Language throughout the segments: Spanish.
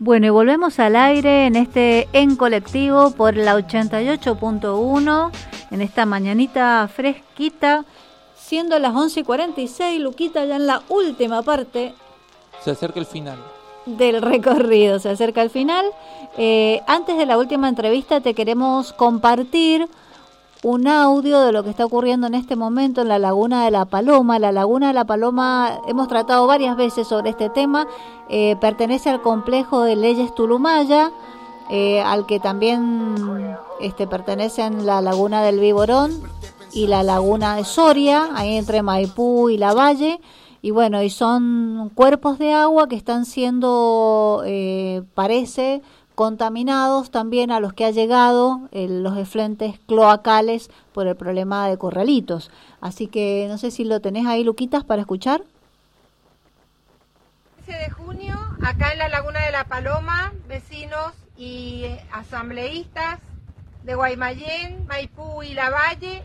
Bueno, y volvemos al aire en este En Colectivo por la 88.1, en esta mañanita fresquita, siendo las 11:46, Luquita, ya en la última parte. Se acerca el final del recorrido, se acerca el final. Antes de la última entrevista te queremos compartir un audio de lo que está ocurriendo en este momento en la Laguna de la Paloma. La Laguna de la Paloma, hemos tratado varias veces sobre este tema, pertenece al complejo de Leyes Tulumaya, al que también pertenecen la Laguna del Viborón y la Laguna de Soria, ahí entre Maipú y Lavalle. Y bueno, y son cuerpos de agua que están siendo, parece, contaminados también a los que ha llegado los efluentes cloacales por el problema de corralitos. Así que no sé si lo tenés ahí, Luquitas, para escuchar. 15 de junio, acá en la Laguna de la Paloma, vecinos y asambleístas de Guaymallén, Maipú y Lavalle.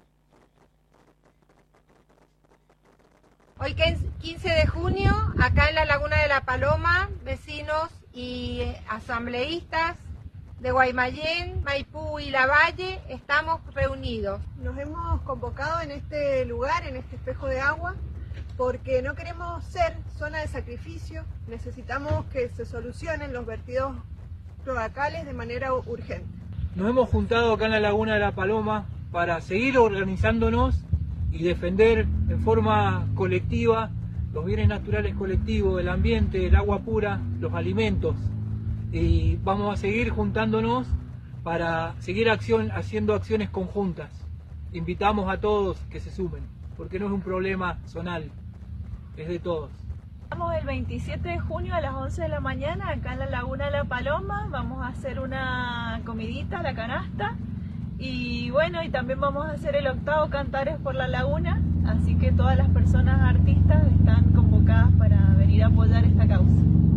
Hoy 15 de junio, acá en la Laguna de la Paloma, vecinos y asambleístas de Guaymallén, Maipú y Lavalle, estamos reunidos. Nos hemos convocado en este lugar, en este espejo de agua, porque no queremos ser zona de sacrificio, necesitamos que se solucionen los vertidos cloacales de manera urgente. Nos hemos juntado acá en la Laguna de la Paloma para seguir organizándonos y defender en forma colectiva los bienes naturales colectivos, el ambiente, el agua pura, los alimentos. Y vamos a seguir juntándonos para seguir haciendo acciones conjuntas. Invitamos a todos que se sumen, porque no es un problema zonal, es de todos. Estamos el 27 de junio a las 11 de la mañana acá en la Laguna de la Paloma. Vamos a hacer una comidita, la canasta. Y bueno, y también vamos a hacer el 8º Cantares por la Laguna, así que todas las personas artistas están convocadas para venir a apoyar esta causa.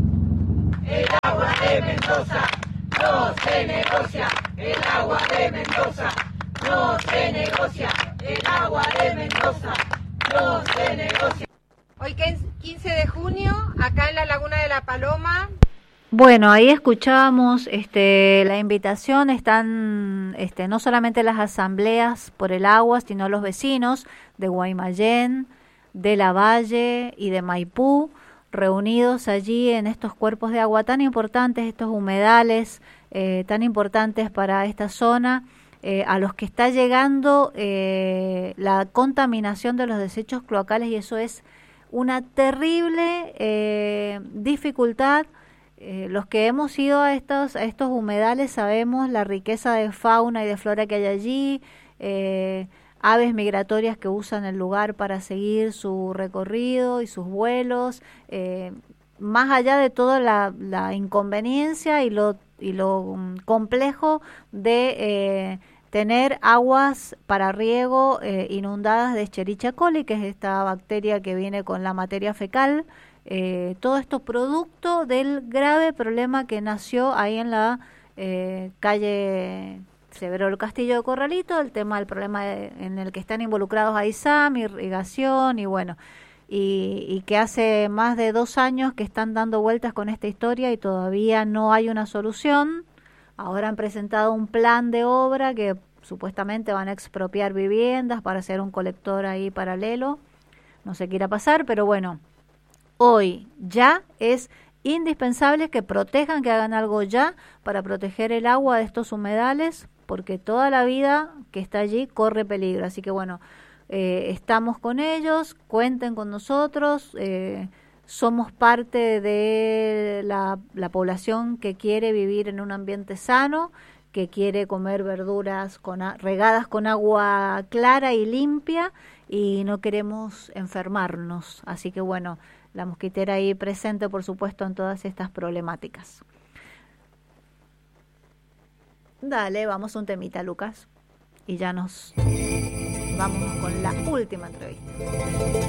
El agua de Mendoza no se negocia, el agua de Mendoza no se negocia, el agua de Mendoza no se negocia. Hoy 15 de junio, acá en la Laguna de la Paloma. Bueno, ahí escuchábamos la invitación, están no solamente las asambleas por el agua, sino los vecinos de Guaymallén, de Lavalle y de Maipú, reunidos allí en estos cuerpos de agua tan importantes, estos humedales tan importantes para esta zona, a los que está llegando la contaminación de los desechos cloacales, y eso es una terrible dificultad. Los que hemos ido a estos humedales sabemos la riqueza de fauna y de flora que hay allí, aves migratorias que usan el lugar para seguir su recorrido y sus vuelos, más allá de toda la inconveniencia y lo complejo de tener aguas para riego inundadas de Escherichia coli, que es esta bacteria que viene con la materia fecal. Todo esto producto del grave problema que nació ahí en la calle Severo del Castillo de Corralito, el tema del problema en el que están involucrados AISAM, irrigación y bueno, y que hace más de 2 años que están dando vueltas con esta historia y todavía no hay una solución. Ahora han presentado un plan de obra que supuestamente van a expropiar viviendas para hacer un colector ahí paralelo. No sé qué irá a pasar, pero bueno, hoy ya es indispensable que protejan, que hagan algo ya para proteger el agua de estos humedales, porque toda la vida que está allí corre peligro. Así que bueno, estamos con ellos, cuenten con nosotros, somos parte de la población que quiere vivir en un ambiente sano, que quiere comer verduras regadas con agua clara y limpia, y no queremos enfermarnos. Así que bueno, la mosquitera ahí presente, por supuesto, en todas estas problemáticas. Dale, vamos a un temita, Lucas, y ya nos vamos con la última entrevista.